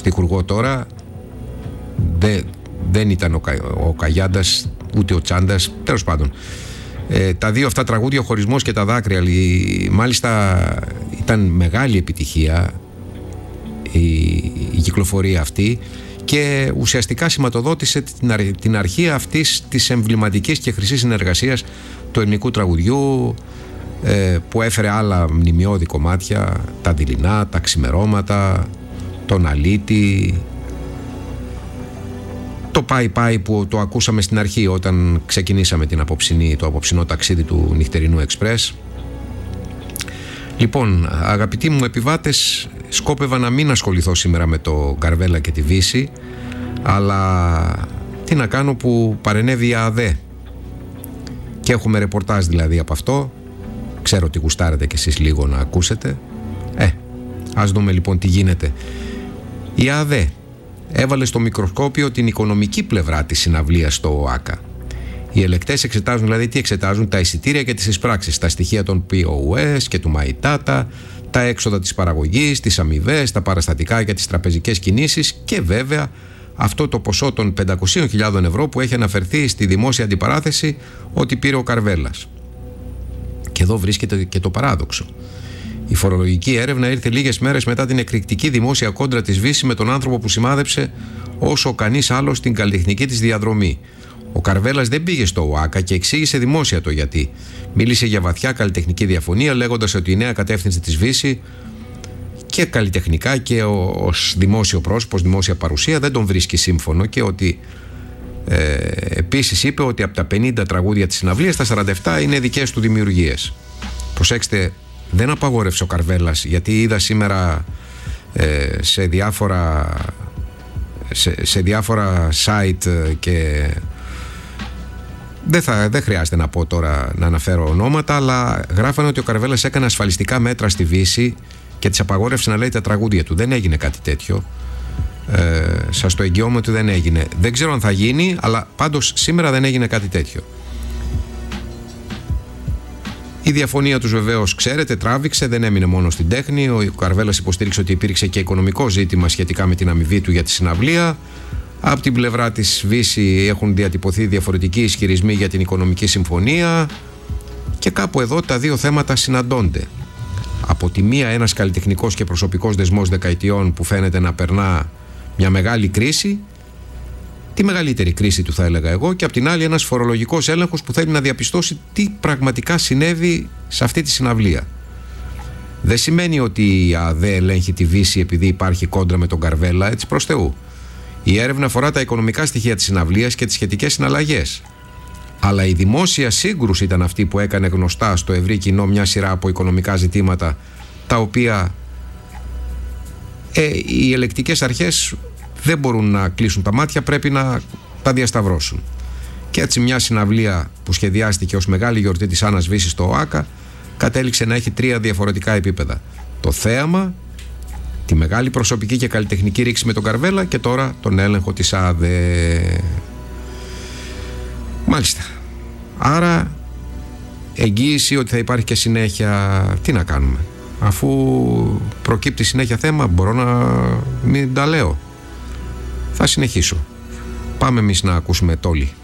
στιχουργό τώρα. Δεν ήταν ο Καγιάντας ούτε ο Τσάντας, τέλος πάντων. Τα δύο αυτά τραγούδια, ο Χωρισμός και τα δάκρυα, μάλιστα ήταν μεγάλη επιτυχία η κυκλοφορία αυτή και ουσιαστικά σηματοδότησε την αρχή αυτής της εμβληματικής και χρυσής συνεργασίας του ελληνικού τραγουδιού, που έφερε άλλα μνημειώδη κομμάτια, τα δειλινά, τα ξημερώματα, τον Αλήτη, το πάει που το ακούσαμε στην αρχή όταν ξεκινήσαμε το απόψινό ταξίδι του νυχτερινού εξπρές. Λοιπόν, αγαπητοί μου επιβάτες, σκόπευα να μην ασχοληθώ σήμερα με το Καρβέλα και τη Βύση, αλλά τι να κάνω που παρενέβη η ΑΔΕ και έχουμε ρεπορτάζ δηλαδή από αυτό. Ξέρω ότι γουστάρετε κι εσείς λίγο να ακούσετε. Ας δούμε λοιπόν τι γίνεται. Η ΑΔΕ έβαλε στο μικροσκόπιο την οικονομική πλευρά της συναυλίας στο ΟΑΚΑ. Οι ελεκτές εξετάζουν, δηλαδή τι εξετάζουν? Τα εισιτήρια και τις εισπράξεις, τα στοιχεία των POS και του MyTata, τα έξοδα της παραγωγής, τις αμοιβές, τα παραστατικά και τις τραπεζικές κινήσεις και βέβαια αυτό το ποσό των 500.000 ευρώ που έχει αναφερθεί στη δημόσια αντιπαράθεση ότι πήρε ο Καρβέλας. Και εδώ βρίσκεται και το παράδοξο. Η φορολογική έρευνα ήρθε λίγες μέρες μετά την εκρηκτική δημόσια κόντρα της Βύση με τον άνθρωπο που σημάδεψε όσο κανείς άλλος την καλλιτεχνική της διαδρομή. Ο Καρβέλας δεν πήγε στο ΟΑΚΑ και εξήγησε δημόσια το γιατί. Μίλησε για βαθιά καλλιτεχνική διαφωνία, λέγοντας ότι η νέα κατεύθυνση της Βύση και καλλιτεχνικά και ως δημόσιο πρόσωπο, δημόσια παρουσία δεν τον βρίσκει σύμφωνο και ότι επίσης είπε ότι από τα 50 τραγούδια της συναυλίας τα 47 είναι δικές του δημιουργίες. Προσέξτε, δεν απαγόρευσε ο Καρβέλας, γιατί είδα σήμερα σε διάφορα site και δεν χρειάζεται να πω τώρα να αναφέρω ονόματα, αλλά γράφανε ότι ο Καρβέλας έκανε ασφαλιστικά μέτρα στη Βύση και της απαγόρευσε να λέει τα τραγούδια του. Δεν έγινε κάτι τέτοιο. Σας το εγγυώμαι ότι δεν έγινε. Δεν ξέρω αν θα γίνει, αλλά πάντως σήμερα δεν έγινε κάτι τέτοιο. Η διαφωνία τους βεβαίως, ξέρετε, τράβηξε, δεν έμεινε μόνο στην τέχνη. Ο Καρβέλας υποστήριξε ότι υπήρξε και οικονομικό ζήτημα σχετικά με την αμοιβή του για τη συναυλία. Από την πλευρά της Βύση έχουν διατυπωθεί διαφορετικοί ισχυρισμοί για την οικονομική συμφωνία και κάπου εδώ τα δύο θέματα συναντώνται. Από τη μία ένας καλλιτεχνικός και προσωπικός δεσμός δεκαετιών που φαίνεται να περνά μια μεγάλη κρίση, τη μεγαλύτερη κρίση του θα έλεγα εγώ, και από την άλλη ένας φορολογικός έλεγχος που θέλει να διαπιστώσει τι πραγματικά συνέβη σε αυτή τη συναυλία. Δεν σημαίνει ότι η ΑΔΕ ελέγχει τη Βύση επειδή υπάρχει κόντρα με τον Καρβέλα, έτσι προς Θεού. Η έρευνα αφορά τα οικονομικά στοιχεία της συναυλίας και τις σχετικές συναλλαγές. Αλλά η δημόσια σύγκρουση ήταν αυτή που έκανε γνωστά στο ευρύ κοινό μια σειρά από οικονομικά ζητήματα, τα οποία οι ελεκτικές αρχές δεν μπορούν να κλείσουν τα μάτια, πρέπει να τα διασταυρώσουν. Και έτσι μια συναυλία που σχεδιάστηκε ως μεγάλη γιορτή της Άννας Βύσης στο ΟΑΚΑ κατέληξε να έχει τρία διαφορετικά επίπεδα. Το θέαμα, τη μεγάλη προσωπική και καλλιτεχνική ρήξη με τον Καρβέλα και τώρα τον έλεγχο της ΑΔΕ. Μάλιστα. Άρα εγγύηση ότι θα υπάρχει και συνέχεια. Τι να κάνουμε? Αφού προκύπτει συνέχεια θέμα, μπορώ να μην τα λέω. Θα συνεχίσω. Πάμε εμείς να ακούσουμε Τόλι.